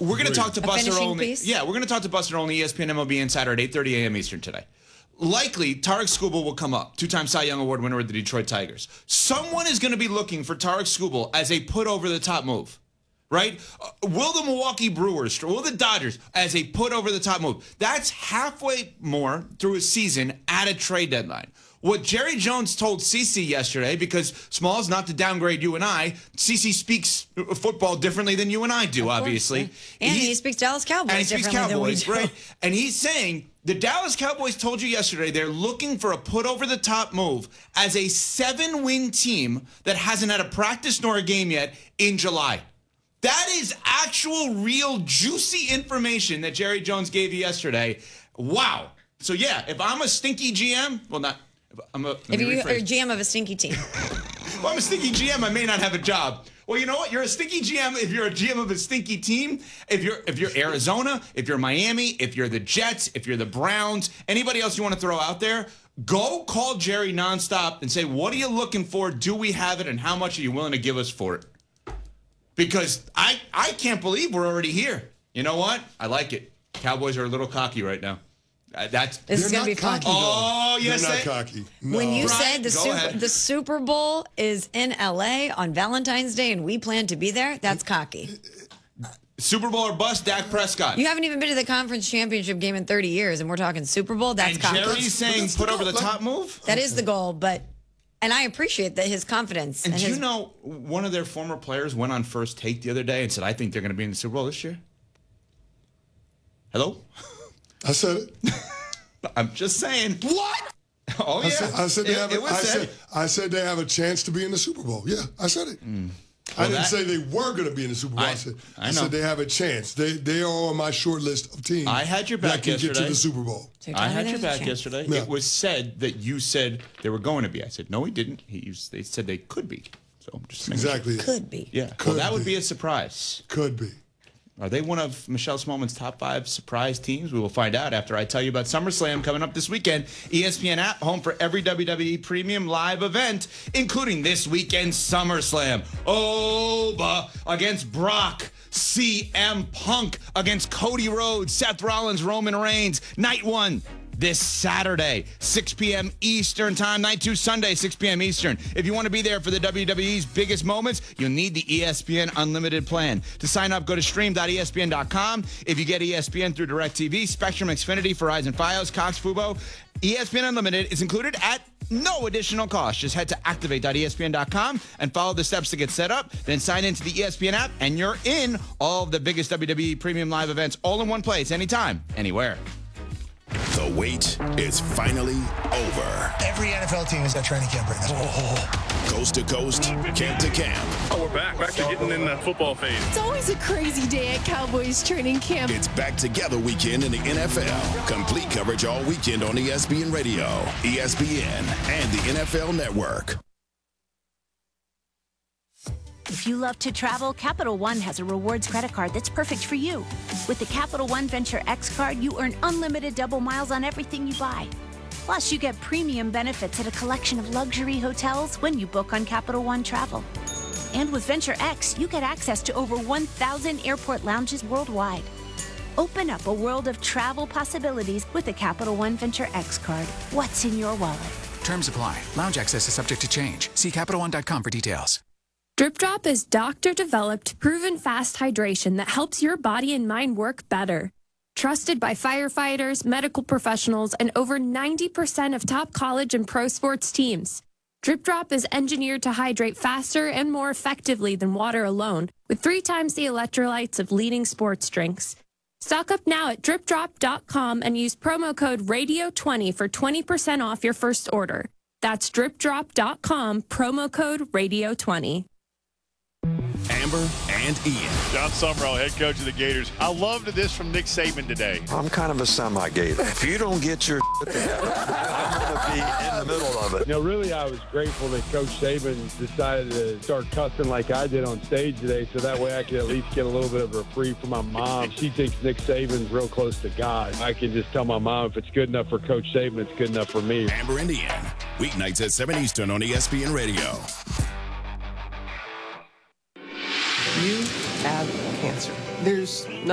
We're going to talk to Buster Olney. Piece? Yeah, we're going to talk to Buster Olney, ESPN MLB Insider at 8:30 a.m. Eastern today. Likely, Tarek Skubal will come up, two-time Cy Young Award winner with the Detroit Tigers. Someone is going to be looking for Tarek Skubal as a put-over-the-top move, right? Will the Milwaukee Brewers, will the Dodgers, as a put-over-the-top move? That's halfway more through a season at a trade deadline. What Jerry Jones told CeCe yesterday, because Smalls, not to downgrade you and I, CeCe speaks football differently than you and I do, obviously. And he speaks Dallas Cowboys differently than we do. Right? And he's saying the Dallas Cowboys told you yesterday they're looking for a put-over-the-top move as a 7-win team that hasn't had a practice nor a game yet in July. That is actual, real, juicy information that Jerry Jones gave you yesterday. Wow. So, yeah, if I'm a stinky GM, well, not... If you're a GM of a stinky team. Well, I'm a stinky GM. I may not have a job. Well, you know what? You're a stinky GM if you're a GM of a stinky team. If you're Arizona, if you're Miami, if you're the Jets, if you're the Browns, anybody else you want to throw out there, go call Jerry nonstop and say, what are you looking for? Do we have it? And how much are you willing to give us for it? Because I can't believe we're already here. You know what? I like it. Cowboys are a little cocky right now. This is going to be fun. Oh, yes. They're not cocky. No. When you Brian, said the Super Bowl is in L.A. on Valentine's Day and we plan to be there, that's cocky. Super Bowl or bust, Dak Prescott. You haven't even been to the conference championship game in 30 years, and we're talking Super Bowl? That's cocky. And Jerry's saying put over the top move? That is the goal, and I appreciate that his confidence. And do you know one of their former players went on First Take the other day and said, I think they're going to be in the Super Bowl this year? Hello? I said it. I'm just saying. What? Oh, yeah. I said they have a chance to be in the Super Bowl. Yeah, I said it. I didn't say they were going to be in the Super Bowl. I said they have a chance. They are on my short list of teams. I had your back that can get to the Super Bowl. So I had your back yesterday. Yeah. It was said that you said they were going to be. I said, no, he didn't. They said they could be. So I'm just exactly. Could be. Yeah. Well, that would be a surprise. Could be. Are they one of Michelle Smallman's top 5 surprise teams? We will find out after I tell you about SummerSlam coming up this weekend. ESPN app, home for every WWE premium live event, including this weekend's SummerSlam. Oba against Brock. CM Punk against Cody Rhodes. Seth Rollins, Roman Reigns. Night 1. This Saturday, 6 p.m. Eastern time. Night 2, Sunday, 6 p.m. Eastern. If you want to be there for the WWE's biggest moments, you'll need the ESPN Unlimited plan. To sign up, go to stream.espn.com. If you get ESPN through DirecTV, Spectrum, Xfinity, Verizon, Fios, Cox, Fubo, ESPN Unlimited is included at no additional cost. Just head to activate.espn.com and follow the steps to get set up. Then sign into the ESPN app, and you're in all of the biggest WWE premium live events all in one place, anytime, anywhere. The wait is finally over. Every NFL team is at training camp right now. Coast to coast, camp to camp. Oh, we're back to getting in the football phase. It's always a crazy day at Cowboys training camp. It's back together weekend in the NFL. Complete coverage all weekend on ESPN Radio, ESPN, and the NFL Network. If you love to travel, Capital One has a rewards credit card that's perfect for you. With the Capital One Venture X card, you earn unlimited double miles on everything you buy. Plus, you get premium benefits at a collection of luxury hotels when you book on Capital One Travel. And with Venture X, you get access to over 1,000 airport lounges worldwide. Open up a world of travel possibilities with the Capital One Venture X card. What's in your wallet? Terms apply. Lounge access is subject to change. See CapitalOne.com for details. Drip Drop is doctor-developed, proven fast hydration that helps your body and mind work better. Trusted by firefighters, medical professionals, and over 90% of top college and pro sports teams. Drip Drop is engineered to hydrate faster and more effectively than water alone, with 3 times the electrolytes of leading sports drinks. Stock up now at dripdrop.com and use promo code RADIO20 for 20% off your first order. That's dripdrop.com, promo code RADIO20. Amber and Ian. John Summerall, head coach of the Gators. I loved this from Nick Saban today. I'm kind of a semi-Gator. If you don't get your together, I'm going to be in the middle of it. You know, really, I was grateful that Coach Saban decided to start cussing like I did on stage today, so that way I could at least get a little bit of a reprieve from my mom. She thinks Nick Saban's real close to God. I can just tell my mom if it's good enough for Coach Saban, it's good enough for me. Amber and Ian, weeknights at 7 Eastern on ESPN Radio. You have cancer. There's